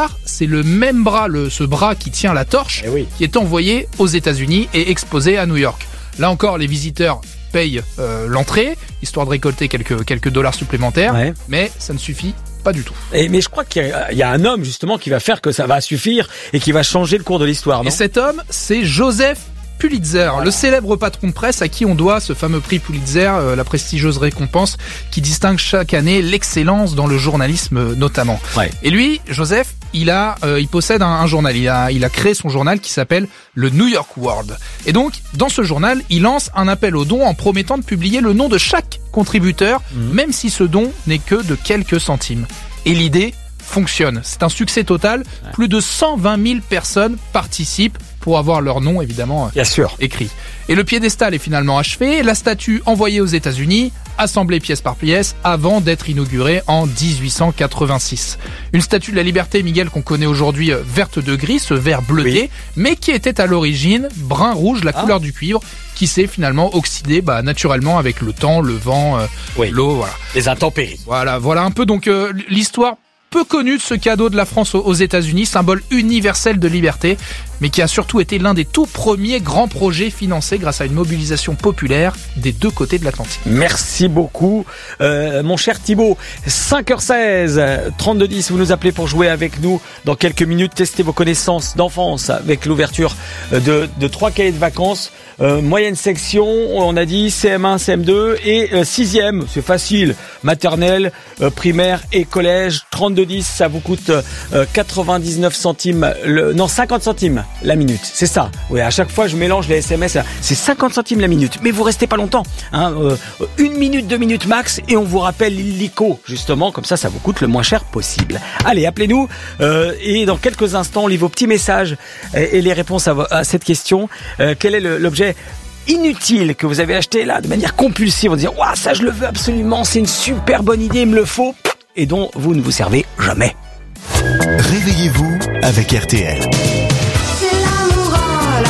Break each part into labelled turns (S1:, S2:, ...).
S1: hasard, c'est le même bras, ce bras qui tient la torche, qui est envoyé aux États-Unis et exposé à New York. Là encore, les visiteurs payent l'entrée, histoire de récolter quelques dollars supplémentaires, mais ça ne suffit pas du tout.
S2: Mais je crois qu'il y a un homme justement qui va faire que ça va suffire et qui va changer le cours de l'histoire, non ?
S1: Et cet homme, c'est Joseph Pulitzer, le célèbre patron de presse à qui on doit ce fameux prix Pulitzer, la prestigieuse récompense qui distingue chaque année l'excellence dans le journalisme notamment. Et lui, Joseph, il possède un journal, il a créé son journal qui s'appelle le New York World. Et donc, dans ce journal, il lance un appel aux dons en promettant de publier le nom de chaque contributeur, même si ce don n'est que de quelques centimes. Et l'idée fonctionne. C'est un succès total. Plus de 120 000 personnes participent pour avoir leur nom, évidemment, écrit. Et le piédestal est finalement achevé, la statue envoyée aux États-Unis, assemblée pièce par pièce, avant d'être inaugurée en 1886. Une statue de la liberté, Miguel, qu'on connaît aujourd'hui verte de gris, ce vert bleuté, mais qui était à l'origine brun-rouge, la couleur du cuivre, qui s'est finalement oxydé naturellement avec le temps, le vent, l'eau, voilà.
S2: Les intempéries.
S1: Voilà un peu donc l'histoire peu connu de ce cadeau de la France aux États-Unis, symbole universel de liberté, mais qui a surtout été l'un des tout premiers grands projets financés grâce à une mobilisation populaire des deux côtés de l'Atlantique.
S2: Merci beaucoup, mon cher Thibaut. 5h16, 3210, vous nous appelez pour jouer avec nous dans quelques minutes, tester vos connaissances d'enfance avec l'ouverture de 3 cahiers de vacances. Moyenne section, on a dit CM1, CM2 et 6e, c'est facile, maternelle, primaire et collège. 3210, ça vous coûte 99 centimes, 50 centimes la minute, c'est ça. Oui, à chaque fois je mélange les SMS, c'est 50 centimes la minute, mais vous restez pas longtemps, 1 minute, 2 minutes max, et on vous rappelle l'illico, justement, comme ça vous coûte le moins cher possible. Allez, appelez-nous, et dans quelques instants, on lit vos petits messages et les réponses à cette question. Quel est l'objet inutile que vous avez acheté là de manière compulsive, en disant ouah, ça je le veux absolument, c'est une super bonne idée, il me le faut, et dont vous ne vous servez jamais.
S3: Réveillez-vous avec RTL.
S4: C'est l'amour à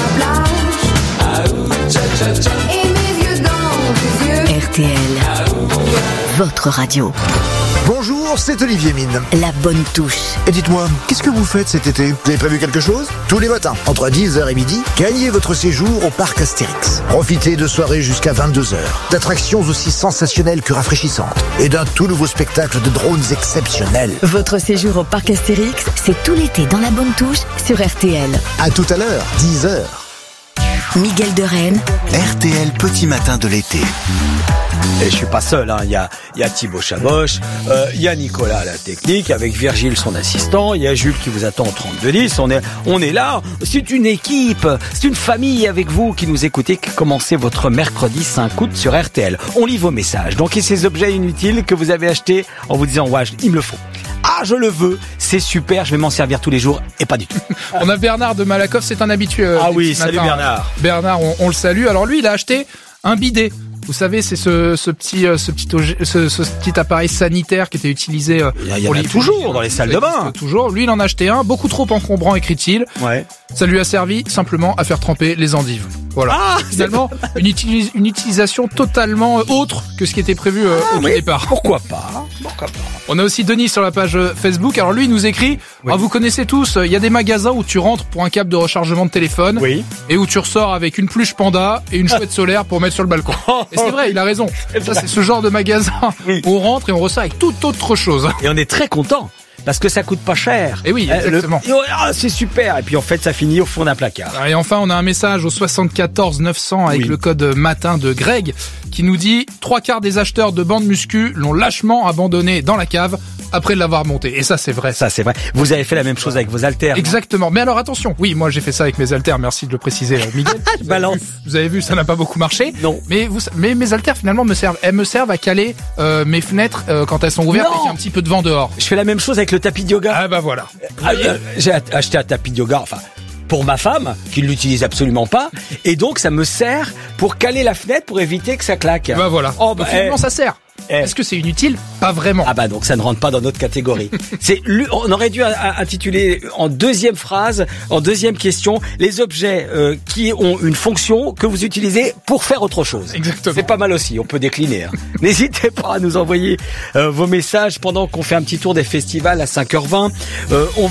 S4: la plage. Et mes yeux dans tes yeux.
S5: RTL, votre radio.
S3: Bonjour, c'est Olivier Mine.
S5: La bonne touche.
S3: Et dites-moi, qu'est-ce que vous faites cet été ? Vous avez prévu quelque chose ? Tous les matins, entre 10h et midi, gagnez votre séjour au parc Astérix. Profitez de soirées jusqu'à 22h, d'attractions aussi sensationnelles que rafraîchissantes et d'un tout nouveau spectacle de drones exceptionnels.
S5: Votre séjour au parc Astérix, c'est tout l'été dans la bonne touche sur RTL.
S3: À tout à l'heure, 10h.
S5: Miguel de Rennes.
S3: RTL Petit Matin de l'été.
S2: Et je suis pas seul, il y a Thibaut Chaboch, il y a Nicolas à la technique, avec Virgile son assistant, il y a Jules qui vous attend au 3210, on est là, c'est une équipe, c'est une famille avec vous qui nous écoutez, qui commencez votre mercredi 5 août sur RTL. On lit vos messages, donc et ces objets inutiles que vous avez achetés en vous disant ouais, il me le faut. Ah, je le veux, c'est super, je vais m'en servir tous les jours, et pas du tout.
S1: On a Bernard de Malakoff, c'est un habitué.
S2: Ah oui, salut
S1: matin.
S2: Bernard.
S1: Bernard, on le salue. Alors lui, il a acheté un bidet. Vous savez, c'est ce petit appareil sanitaire qui était utilisé
S2: il y en a toujours dans les salles de bain.
S1: Toujours. Lui, il en a acheté un, beaucoup trop encombrant, écrit-il.
S2: Ouais.
S1: Ça lui a servi simplement à faire tremper les endives. Voilà.
S2: Ah,
S1: finalement, une utilisation totalement autre que ce qui était prévu au départ.
S2: Pourquoi pas ?
S1: On a aussi Denis sur la page Facebook. Alors lui, il nous écrit, vous connaissez tous, il y a des magasins où tu rentres pour un câble de rechargement de téléphone et où tu ressors avec une peluche panda et une chouette solaire pour mettre sur le balcon. Et c'est vrai, il a raison. Ça, c'est ce genre de magasin où on rentre et on ressort avec toute autre chose.
S2: Et on est très content. Parce que ça coûte pas cher.
S1: Et oui, exactement.
S2: C'est super. Et puis en fait, ça finit au fond d'un placard.
S1: Et enfin, on a un message au 74 900 avec le code matin de Greg qui nous dit 3/4 des acheteurs de bandes muscu l'ont lâchement abandonné dans la cave après l'avoir monté. Et ça, c'est vrai.
S2: Ça, c'est vrai. Vous avez fait la même chose avec vos haltères.
S1: Exactement. Mais alors attention. Oui, moi, j'ai fait ça avec mes haltères. Merci de le préciser, Miguel. Vous avez vu, ça n'a pas beaucoup marché.
S2: Non.
S1: Mais mes haltères, finalement, elles me servent à caler mes fenêtres quand elles sont ouvertes et qu'il y a un petit peu de vent dehors.
S2: Je fais la même chose avec le tapis de yoga.
S1: Ah bah voilà.
S2: J'ai acheté un tapis de yoga, pour ma femme, qui ne l'utilise absolument pas, et donc ça me sert pour caler la fenêtre pour éviter que ça claque.
S1: Bah voilà. Finalement, ça sert. Est-ce que c'est inutile ? Pas vraiment.
S2: Ah bah donc ça ne rentre pas dans notre catégorie. On aurait dû intituler en deuxième phrase, en deuxième question, les objets qui ont une fonction que vous utilisez pour faire autre chose.
S1: Exactement.
S2: C'est pas mal aussi, on peut décliner. N'hésitez pas à nous envoyer vos messages pendant qu'on fait un petit tour des festivals à 5h20. On va où ?